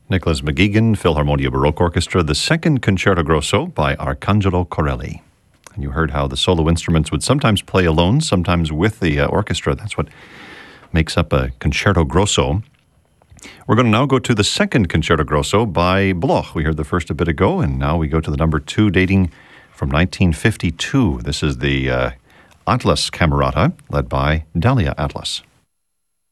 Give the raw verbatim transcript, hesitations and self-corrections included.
Nicholas McGeegan, Philharmonia Baroque Orchestra, the second Concerto Grosso by Arcangelo Corelli. And you heard how the solo instruments would sometimes play alone, sometimes with the uh, orchestra. That's what makes up a Concerto Grosso. We're going to now go to the second Concerto Grosso by Bloch. We heard the first a bit ago, and now we go to the number two, dating from nineteen fifty-two. This is the uh, Atlas Camerata, led by Dalia Atlas.